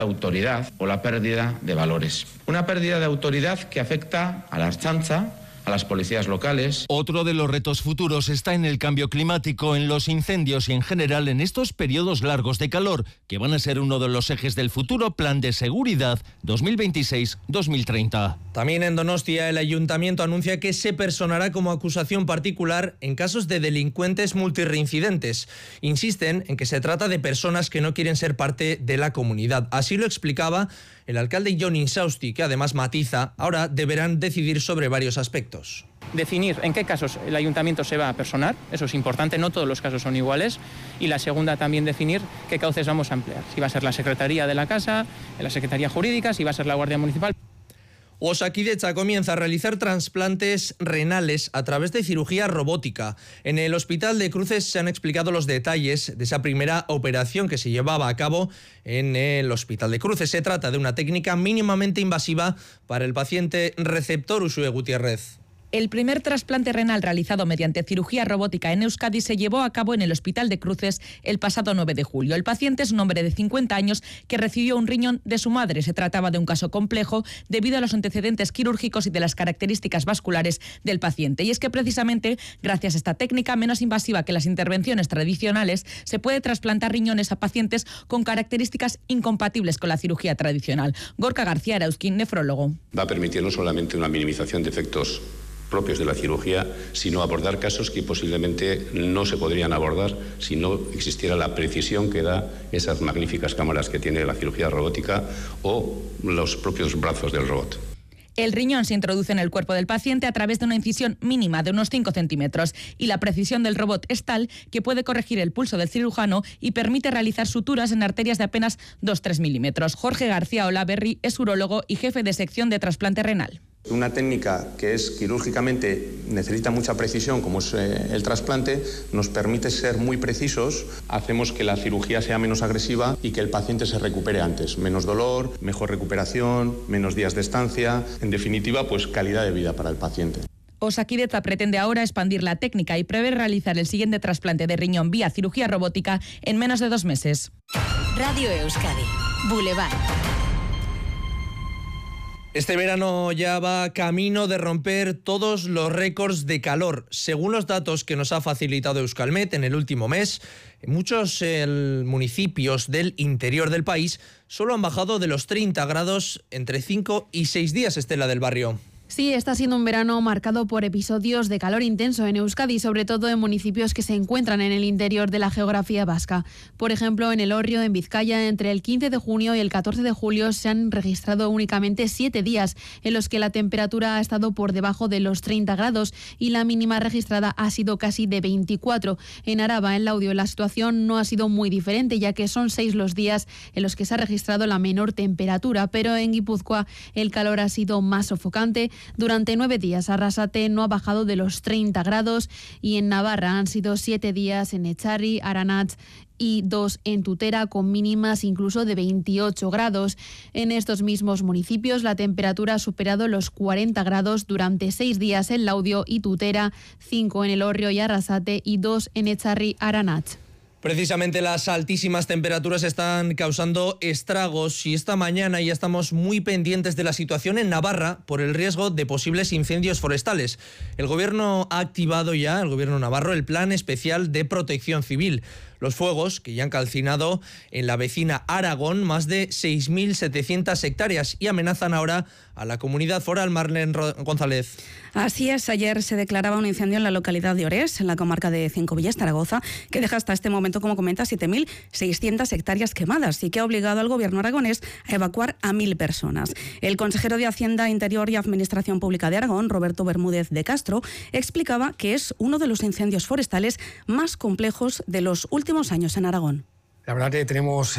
autoridad o la pérdida de valores. Una pérdida de autoridad que afecta a la Ertzaintza, a las policías locales. Otro de los retos futuros está en el cambio climático, en los incendios y en general en estos periodos largos de calor, que van a ser uno de los ejes del futuro Plan de Seguridad 2026-2030. También en Donostia el ayuntamiento anuncia que se personará como acusación particular en casos de delincuentes multireincidentes. Insisten en que se trata de personas que no quieren ser parte de la comunidad. Así lo explicaba el alcalde Jon Insausti, que además matiza, ahora deberán decidir sobre varios aspectos. Definir en qué casos el ayuntamiento se va a personar, eso es importante, no todos los casos son iguales. Y la segunda, también definir qué cauces vamos a emplear. Si va a ser la Secretaría de la Casa, la Secretaría Jurídica, si va a ser la Guardia Municipal. Osakidetza comienza a realizar trasplantes renales a través de cirugía robótica. En el Hospital de Cruces se han explicado los detalles de esa primera operación que se llevaba a cabo en el Hospital de Cruces. Se trata de una técnica mínimamente invasiva para el paciente receptor Uxue Gutiérrez. El primer trasplante renal realizado mediante cirugía robótica en Euskadi se llevó a cabo en el Hospital de Cruces el pasado 9 de julio. El paciente es un hombre de 50 años que recibió un riñón de su madre. Se trataba de un caso complejo debido a los antecedentes quirúrgicos y de las características vasculares del paciente. Y es que precisamente gracias a esta técnica menos invasiva que las intervenciones tradicionales se puede trasplantar riñones a pacientes con características incompatibles con la cirugía tradicional. Gorka García Arauzkin, nefrólogo. Va a permitir no solamente una minimización de efectos propios de la cirugía, sino abordar casos que posiblemente no se podrían abordar si no existiera la precisión que da esas magníficas cámaras que tiene la cirugía robótica o los propios brazos del robot. El riñón se introduce en el cuerpo del paciente a través de una incisión mínima de unos 5 centímetros y la precisión del robot es tal que puede corregir el pulso del cirujano y permite realizar suturas en arterias de apenas 2-3 milímetros. Jorge García Olaberri es urólogo y jefe de sección de trasplante renal. Una técnica que es quirúrgicamente necesita mucha precisión, como es el trasplante, nos permite ser muy precisos, hacemos que la cirugía sea menos agresiva y que el paciente se recupere antes. Menos dolor, mejor recuperación, menos días de estancia, en definitiva, pues calidad de vida para el paciente. Osakidetza pretende ahora expandir la técnica y prevé realizar el siguiente trasplante de riñón vía cirugía robótica en menos de 2 meses. Radio Euskadi, Boulevard. Este verano ya va camino de romper todos los récords de calor. Según los datos que nos ha facilitado Euskalmet en el último mes, muchos municipios del interior del país solo han bajado de los 30 grados entre 5 y 6 días, Estela del Barrio. Sí, está siendo un verano marcado por episodios de calor intenso en Euskadi, sobre todo en municipios que se encuentran en el interior de la geografía vasca. Por ejemplo, en Elorrio, en Vizcaya, entre el 15 de junio y el 14 de julio se han registrado únicamente 7 días en los que la temperatura ha estado por debajo de los 30 grados y la mínima registrada ha sido casi de 24. En Araba, en Laudio, la situación no ha sido muy diferente, ya que son 6 los días en los que se ha registrado la menor temperatura, pero en Guipúzcoa el calor ha sido más sofocante. Durante 9 días Arrasate no ha bajado de los 30 grados y en Navarra han sido 7 días en Echarri, Aranatz y 2 en Tutera, con mínimas incluso de 28 grados. En estos mismos municipios la temperatura ha superado los 40 grados durante 6 días en Laudio y Tutera, 5 en Elorrio y Arrasate y 2 en Echarri, Aranatz. Precisamente las altísimas temperaturas están causando estragos y esta mañana ya estamos muy pendientes de la situación en Navarra por el riesgo de posibles incendios forestales. El gobierno ha activado ya, el gobierno navarro, el Plan Especial de Protección Civil. Los fuegos, que ya han calcinado en la vecina Aragón más de 6.700 hectáreas y amenazan ahora a la comunidad foral. Marlene González. Así es, ayer se declaraba un incendio en la localidad de Orés, en la comarca de Cincovillas, Zaragoza, que deja hasta este momento, como comenta, 7.600 hectáreas quemadas y que ha obligado al gobierno aragonés a evacuar a 1.000 personas. El consejero de Hacienda, Interior y Administración Pública de Aragón, Roberto Bermúdez de Castro, explicaba que es uno de los incendios forestales más complejos de los últimos años en Aragón. La verdad que tenemos